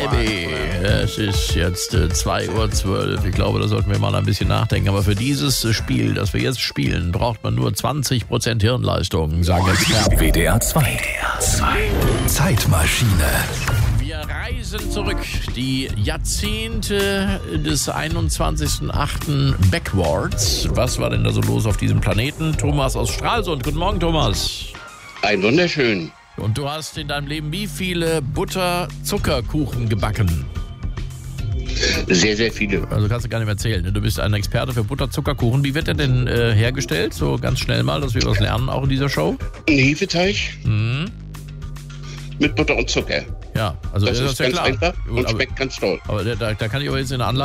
Baby. Es ist jetzt 2:12 Uhr. Ich glaube, da sollten wir mal ein bisschen nachdenken. Aber für dieses Spiel, das wir jetzt spielen, braucht man nur 20% Hirnleistung, sagen Experten. WDR 2. Zeitmaschine. Wir reisen zurück. Die Jahrzehnte des 21.08. backwards. Was war denn da so los auf diesem Planeten? Thomas aus Stralsund. Guten Morgen, Thomas. Ein wunderschön. Und du hast in deinem Leben wie viele Butter-Zuckerkuchen gebacken? Sehr, sehr viele. Also kannst du gar nicht mehr erzählen. Ne? Du bist ein Experte für Butter-Zuckerkuchen. Wie wird der denn hergestellt? So ganz schnell mal, dass wir was lernen auch in dieser Show. Ein Hefeteig mit Butter und Zucker. Ja, also Das ist ja ganz klar. einfach und Gut, schmeckt ganz toll. aber da kann ich aber jetzt in der Anleitung